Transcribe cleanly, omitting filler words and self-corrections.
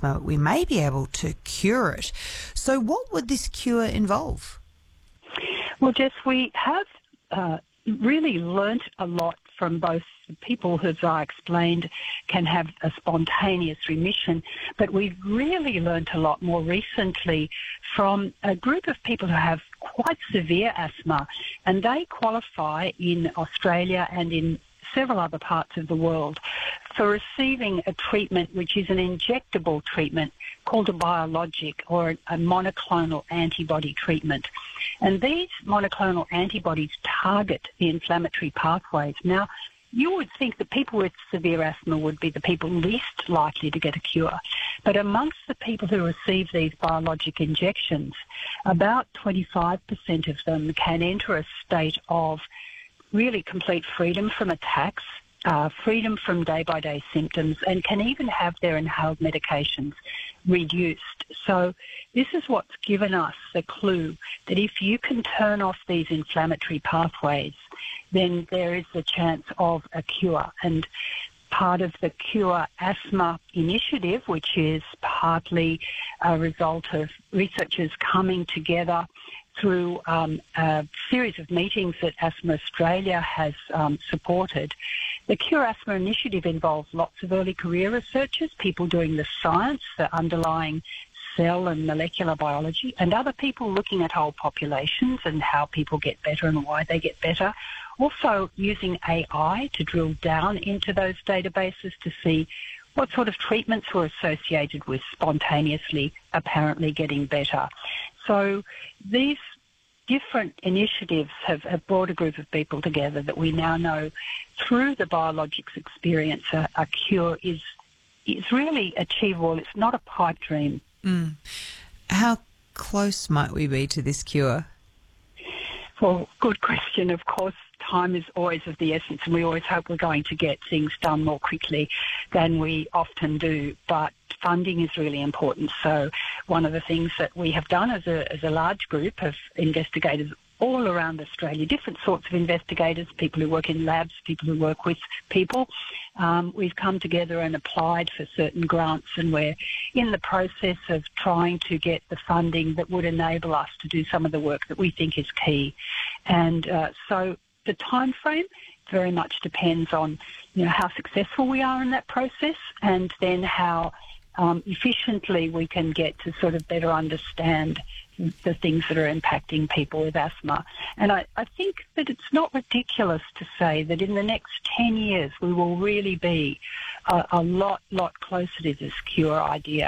asthma, we may be able to cure it. So what would this cure involve? Well, Jess, we have really learnt a lot from both people who, as I explained, can have a spontaneous remission, but we've really learnt a lot more recently from a group of people who have quite severe asthma, and they qualify in Australia and in several other parts of the world for receiving a treatment which is an injectable treatment called a biologic or a monoclonal antibody treatment. And these monoclonal antibodies target the inflammatory pathways. Now, you would think that people with severe asthma would be the people least likely to get a cure. But amongst the people who receive these biologic injections, about 25% of them can enter a state of really complete freedom from attacks, freedom from day-by-day symptoms, and can even have their inhaled medications reduced. So this is what's given us the clue that if you can turn off these inflammatory pathways, then there is the chance of a cure. And part of the Cure Asthma initiative, which is partly a result of researchers coming together through a series of meetings that Asthma Australia has supported. The Cure Asthma initiative involves lots of early career researchers, people doing the science, the underlying cell and molecular biology, and other people looking at whole populations and how people get better and why they get better. Also using AI to drill down into those databases to see what sort of treatments were associated with spontaneously apparently getting better. So these different initiatives have brought a group of people together that we now know through the biologics experience a cure is really achievable. It's not a pipe dream. Mm. How close might we be to this cure? Well, good question. Of course, time is always of the essence, and we always hope we're going to get things done more quickly than we often do. But funding is really important. So one of the things that we have done as a large group of investigators all around Australia, different sorts of investigators, people who work in labs, people who work with people, we've come together and applied for certain grants, and we're in the process of trying to get the funding that would enable us to do some of the work that we think is key. And so the time frame very much depends on how successful we are in that process, and then how efficiently we can get to sort of better understand the things that are impacting people with asthma. And I think that it's not ridiculous to say that in the next 10 years we will really be a lot closer to this cure idea.